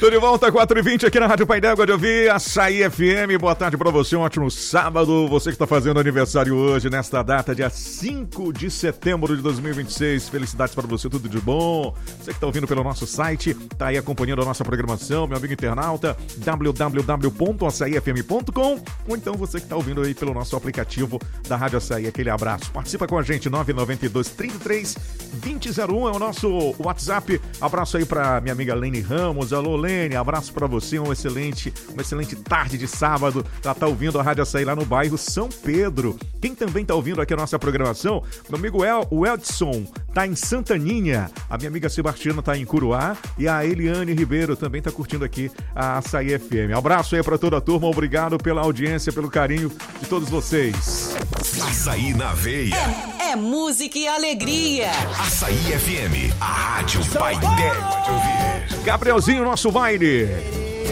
Tô de volta, 4h20 aqui na Rádio Pai d'Égua de Ouvir, Açaí FM. Boa tarde pra você, um ótimo sábado. Você que tá fazendo aniversário hoje, nesta data, dia 5 de setembro de 2026. Felicidades pra você, tudo de bom. Você que tá ouvindo pelo nosso site, tá aí acompanhando a nossa programação, meu amigo internauta, www.açaifm.com, ou então você que tá ouvindo aí pelo nosso aplicativo da Rádio Açaí. Aquele abraço. Participa com a gente, 992-33-2001 é o nosso WhatsApp. Abraço aí pra minha amiga Lene Ramos. Alô, Lene, abraço pra você, uma excelente tarde de sábado. Ela tá ouvindo a Rádio Açaí lá no bairro São Pedro. Quem também tá ouvindo aqui a nossa programação, meu amigo o Edson, tá em Santaninha. A minha amiga Sebastiana tá em Curuá e a Eliane Ribeiro também tá curtindo aqui a Açaí FM. Abraço aí pra toda a turma, obrigado pela audiência, pelo carinho de todos vocês. Açaí na veia. É música e alegria. Açaí FM, a Rádio Pai d'Égua de Ouvir. Gabrielzinho, nosso baile.